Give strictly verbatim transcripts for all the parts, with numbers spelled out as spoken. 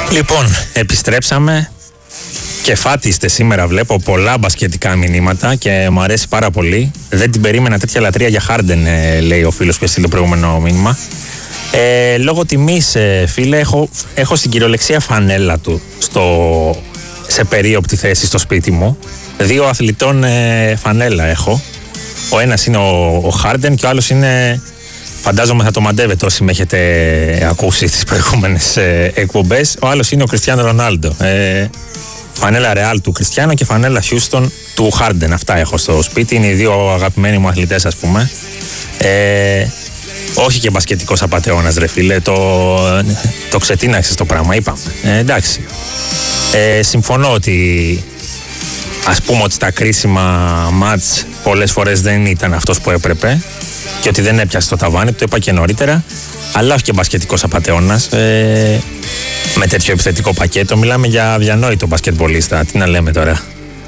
Λοιπόν, επιστρέψαμε και φάτιστε σήμερα. Βλέπω πολλά μπασκετικά μηνύματα και μου αρέσει πάρα πολύ. Δεν την περίμενα τέτοια λατρεία για Harden, ε, λέει ο φίλος που έστειλε το προηγούμενο μήνυμα. Ε, λόγω τιμής, ε, φίλε, έχω, έχω στην κυριολεξία φανέλα του στο, σε περίοπτη θέση στο σπίτι μου. Δύο αθλητών ε, φανέλα έχω. Ο ένας είναι ο, ο Harden και ο άλλος είναι, φαντάζομαι θα το μαντεύετε όσοι με έχετε ακούσει τις προηγούμενες ε, εκπομπές. Ο άλλος είναι ο Κριστιάνο Ρονάλντο. Ε, φανέλα Real του Κριστιάνο και φανέλα Houston του Harden. Αυτά έχω στο σπίτι. Είναι οι δύο αγαπημένοι μου αθλητές, ας πούμε. Ε, όχι και μπασκετικός απατεώνας, ρε φίλε. Το, το ξετίναξες το πράγμα, είπαμε. Ε, εντάξει. Ε, συμφωνώ ότι ας πούμε ότι στα κρίσιμα μάτς πολλές φορές δεν ήταν αυτός που έπρεπε και ότι δεν έπιασε το ταβάνι, το είπα και νωρίτερα, αλλά όχι και μπασκετικός απατεώνας. Ε, με τέτοιο επιθετικό πακέτο μιλάμε για αδιανόητο μπασκετμπολίστα. Τι να λέμε τώρα.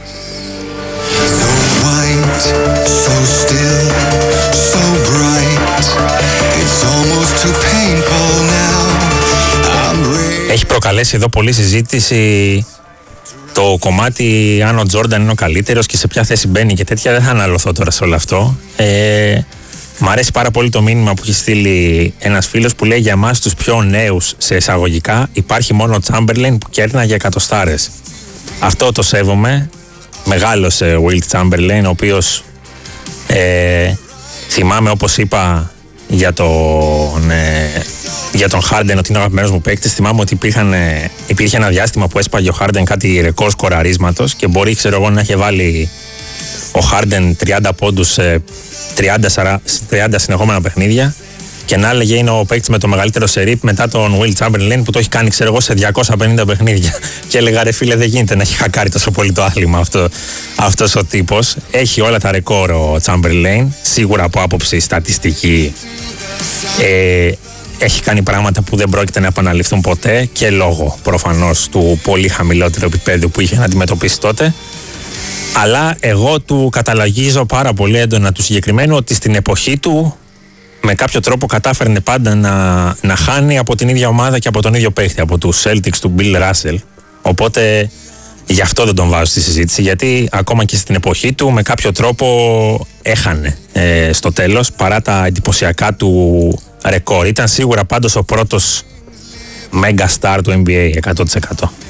So white, so still, so bright. It's almost too painful now. I'm ready. Έχει προκαλέσει εδώ πολλή συζήτηση το κομμάτι αν ο Τζόρνταν είναι ο καλύτερος και σε ποια θέση μπαίνει και τέτοια. Δεν θα αναλωθώ τώρα σε όλο αυτό. Ε, μ' αρέσει πάρα πολύ το μήνυμα που έχει στείλει ένας φίλος που λέει: για εμάς τους πιο νέους σε εισαγωγικά υπάρχει μόνο ο Τσάμπερλιν που κέρναγε εκατοστάρες. Αυτό το σέβομαι. Μεγάλος ε, Wilt Chamberlain, ο οποίος ε, θυμάμαι, όπως είπα για τον, ε, για τον Harden ότι είναι ο αγαπημένος μου παίκτης, θυμάμαι ότι υπήρχαν, ε, υπήρχε ένα διάστημα που έσπαγε ο Harden κάτι ρεκόρ σκοραρίσματος και μπορεί, ξέρω εγώ, να είχε βάλει ο Harden τριάντα πόντους σε τριάντα συνεχόμενα παιχνίδια και να έλεγε είναι ο παίκτης με το μεγαλύτερο σερί μετά τον Wilt Chamberlain που το έχει κάνει, ξέρω εγώ, σε διακόσια πενήντα παιχνίδια. Και έλεγα, ρε φίλε, δεν γίνεται να έχει χακάρει τόσο πολύ το άθλημα αυτό, αυτός ο τύπος. Έχει όλα τα ρεκόρ ο Chamberlain, σίγουρα από άποψη στατιστική. Ε, έχει κάνει πράγματα που δεν πρόκειται να επαναληφθούν ποτέ και λόγω προφανώς του πολύ χαμηλότερου επίπεδου που είχε να αντιμετωπίσει τότε. Αλλά εγώ του καταλαγίζω πάρα πολύ έντονα του συγκεκριμένου ότι στην εποχή του με κάποιο τρόπο κατάφερνε πάντα να, να χάνει από την ίδια ομάδα και από τον ίδιο παίχτη, από τους Celtics του Bill Russell. Οπότε γι' αυτό δεν τον βάζω στη συζήτηση, γιατί ακόμα και στην εποχή του με κάποιο τρόπο έχανε ε, στο τέλος παρά τα εντυπωσιακά του ρεκόρ. Ήταν σίγουρα πάντως ο πρώτος mega star του N B A εκατό τοις εκατό.